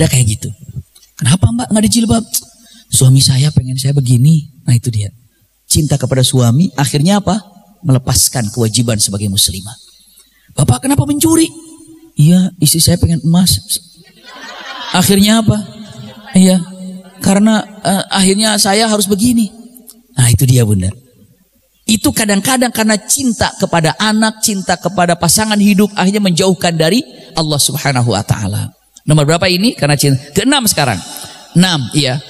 Ada kayak gitu. Kenapa mbak nggak ada jilbab? Suami saya pengen saya begini. Nah itu dia. Cinta kepada suami akhirnya apa? Melepaskan kewajiban sebagai muslimah. Bapak kenapa mencuri? Iya, istri saya pengen emas. Akhirnya apa? Iya, karena akhirnya saya harus begini. Nah itu dia bunda. Itu kadang-kadang karena cinta kepada anak, cinta kepada pasangan hidup, akhirnya menjauhkan dari Allah Subhanahu wa Ta'ala. Nomor berapa ini? Karena cinta. Ke-6 sekarang. 6, iya.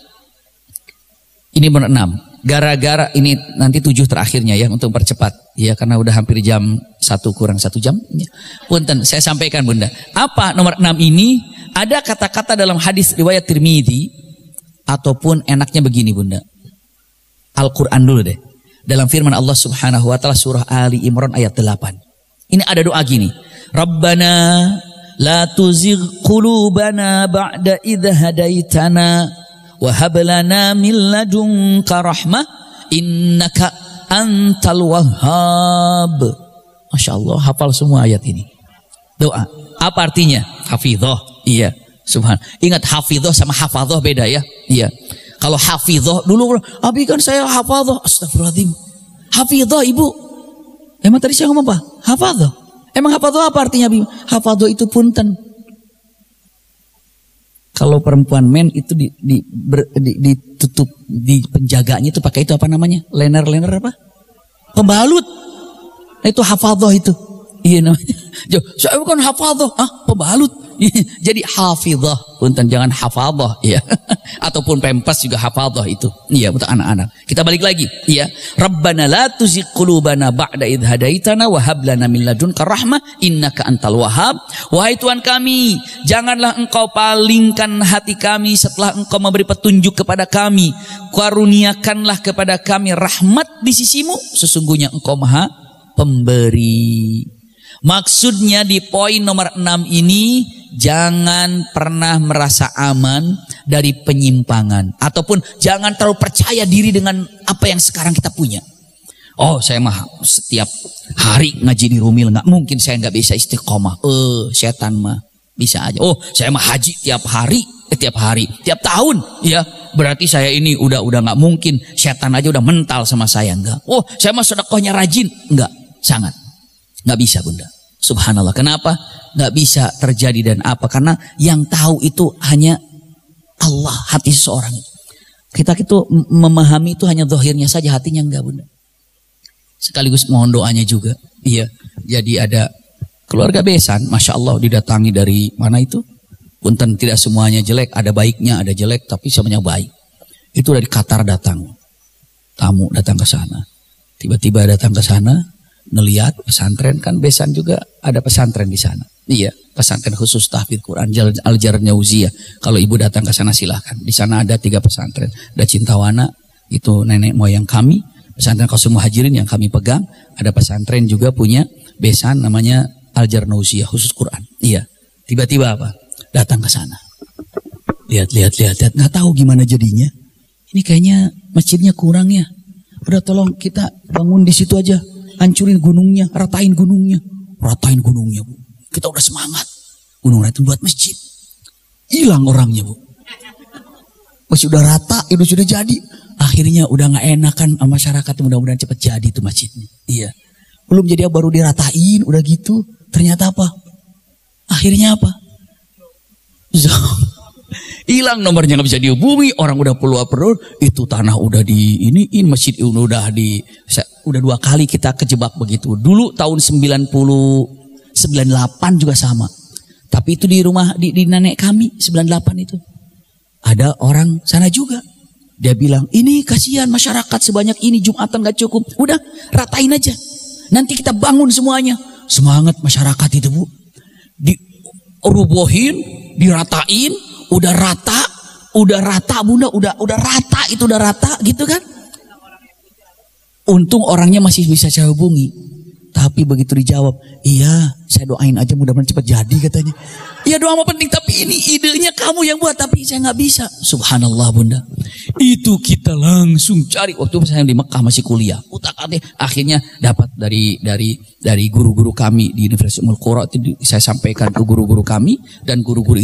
Ini nomor 6. Gara-gara ini nanti 7 terakhirnya ya untuk percepat. Ya karena udah hampir jam 1 kurang 1 jam. Ya. Punten, saya sampaikan bunda. Apa nomor 6 ini? Ada kata-kata dalam hadis riwayat Tirmidzi ataupun enaknya begini bunda. Al-Quran dulu deh. Dalam firman Allah Subhanahu wa Ta'ala surah Ali Imran ayat 8. Ini ada doa gini. Rabbana la tuzigh qulubana ba'da idh hadaitana wa hab lana min ladunka rahmah innaka antal wahhab. Masya Allah, hafal semua ayat ini. Doa. Apa artinya? Hafidhah. Iya. Subhan. Ingat hafidhah sama hafadhah beda ya. Iya. Kalau hafidhah dulu, abi kan saya hafadhah. Astagfirullahaladzim. Hafidhah ibu. Emang tadi saya ngomong apa? Hafadhah. Emang hafadhah apa artinya? Hafadhah itu punten. Kalau perempuan men itu ditutup, di penjaganya itu pakai itu apa namanya? Lener apa? Pembalut. Itu hafadhah itu. Iya namanya. Saya bukan hafadhah, pembalut. Jadi hafidhah, punten jangan hafadhah ya. Ataupun pempas juga hafadhah itu. Iya untuk anak-anak. Kita balik lagi, iya. Rabbana la tuzigh qulubana ba'da idh hadaitana wa hab lana min ladunka rahmah innaka antal wahhab. Wahai Tuhan kami, janganlah Engkau palingkan hati kami setelah Engkau memberi petunjuk kepada kami. Karuniakanlah kepada kami rahmat di sisimu, sesungguhnya Engkau Maha Pemberi. Maksudnya di poin nomor 6 ini, jangan pernah merasa aman dari penyimpangan. Ataupun jangan terlalu percaya diri dengan apa yang sekarang kita punya. Oh saya mah setiap hari ngaji di Rumil, nggak mungkin saya nggak bisa istiqomah. Setan mah bisa aja. Oh saya mah haji tiap hari, tiap tahun. Ya berarti saya ini udah nggak mungkin. Setan aja udah mental sama saya, enggak. Oh saya mah sedekahnya rajin, enggak, sangat. Nggak bisa bunda. Subhanallah. Kenapa? Nggak bisa terjadi dan apa? Karena yang tahu itu hanya Allah, hati seseorang. Kita itu memahami itu hanya zahirnya saja, hatinya enggak bunda. Sekaligus mohon doanya juga. Iya. Jadi ada keluarga besan, masya Allah didatangi dari mana itu? Punten tidak semuanya jelek, ada baiknya, ada jelek, tapi semuanya baik. Itu dari Qatar datang, tamu datang ke sana. Tiba-tiba datang ke sana. Ngelihat pesantren kan besan juga ada pesantren di sana. Iya, pesantren khusus tahfidz Quran Al-Jar Nyauziyah. Kalau ibu datang ke sana silahkan. Di sana ada 3 pesantren. Ada Cintawana, itu nenek moyang kami. Pesantren Qasim Muhajirin yang kami pegang. Ada pesantren juga punya besan namanya Al-Jar Nyauziyah khusus Quran. Iya. Tiba-tiba apa? Datang ke sana. Lihat. Nggak tahu gimana jadinya. Ini kayaknya masjidnya kurang ya. Udah tolong kita bangun di situ aja. Hancurin gunungnya, ratain gunungnya, Bu. Kita udah semangat. Gunung itu buat masjid. Hilang orangnya, Bu. Pas sudah rata, itu sudah jadi. Akhirnya udah nggak enakan sama masyarakat. Mudah-mudahan cepat jadi itu masjidnya. Iya. Belum jadi baru diratain, udah gitu. Ternyata apa? Akhirnya apa? Hilang nomornya, nggak bisa dihubungi. Orang udah perlu itu tanah udah diiniin, masjid udah 2 kali kita kejebak begitu. Dulu tahun 98 juga sama. Tapi itu di rumah di nenek kami 98 itu. Ada orang sana juga. Dia bilang, ini kasihan masyarakat sebanyak ini Jumatan gak cukup. Udah ratain aja. Nanti kita bangun semuanya. Semangat masyarakat itu Bu. Dirubohin, diratain. Udah rata bunda, udah rata itu udah rata gitu kan. Untung orangnya masih bisa saya hubungi. Tapi begitu dijawab, iya saya doain aja mudah-mudahan cepat jadi katanya. Iya doa mah penting, tapi ini idenya kamu yang buat, tapi saya nggak bisa. Subhanallah bunda. Itu kita langsung cari. Waktu saya di Mekah masih kuliah. Akhirnya dapat dari guru-guru kami di Universitas Ummul Qura. Saya sampaikan ke guru-guru kami dan guru-guru